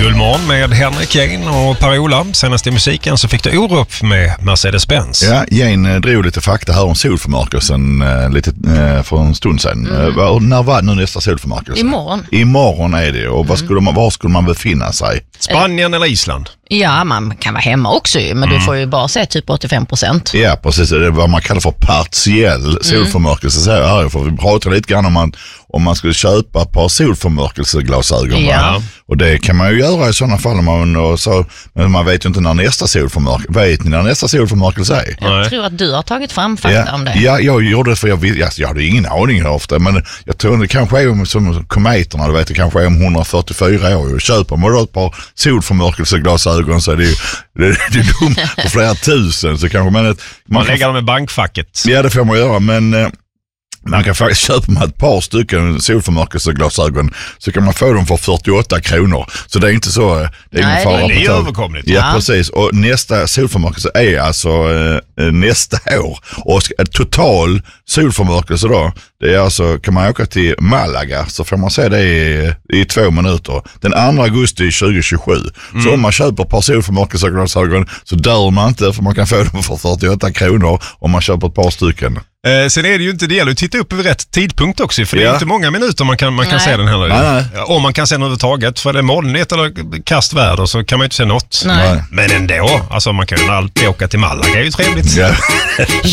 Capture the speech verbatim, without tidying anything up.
Guldmorgon med Henrik Jane och Per-Ola. Senast i musiken så fick du Orup med Mercedes-Benz. Ja, Jane drog lite fakta här om solförmörkelsen äh, lite äh, för en stund sedan. Mm. Äh, när var nu nästa solförmörkelse? Imorgon. Imorgon är det. Och var skulle man, var skulle man befinna sig? Spanien eller Island? Ja, man kan vara hemma också men mm. du får ju bara se typ åttiofem procent. Ja, precis. Det är vad man kallar för partiell solförmörkelse. Mm. Så här, för vi pratar lite grann om man, om man skulle köpa ett par solförmörkelseglasögon. Ja. Och det kan man ju göra i sådana fall. Man, och så, men man vet ju inte när nästa solförmörkelse vet ni när nästa solförmörkelse är? Jag Nej. tror att du har tagit fram fakta ja, om det. Ja, jag gjorde det för jag, jag, jag hade ingen aning hur ofta. Men jag tror det kanske är om, som kometerna, du vet, det kanske är om hundrafyrtiofyra år. Och köper man då ett par solförmörkelseglasögon så är det ju det, det är dumt för flera tusen. Så kanske man, ett, man, man lägger dem i bankfacket. Ja, det får man göra, men... Man kan faktiskt köpa med ett par stycken solförmörkelseglasögon så kan man få dem för fyrtioåtta kronor. Så det är inte så... Det är Nej, ingen fara. Det är ju överkomligt. Ja, ja, precis. Och nästa solförmörkelse är alltså eh, nästa år. Och total solförmörkelse då, det är alltså, kan man åka till Malaga så får man se det i, i två minuter. Den andra augusti tjugohundratjugosju. Mm. Så om man köper ett par solförmörkelseglasögon så dör man inte för man kan få dem för fyrtioåtta kronor om man köper ett par stycken. Eh, sen är det ju inte det, att titta upp vid rätt tidpunkt också, för det är ja. inte många minuter man kan, man kan se den heller. Nej, nej. Om man kan se den överhuvudtaget, för det är molnigt eller kast väder så kan man ju inte se något. Nej. Men ändå, alltså man kan ju alltid åka till Malaga, det är ju trevligt. Ja.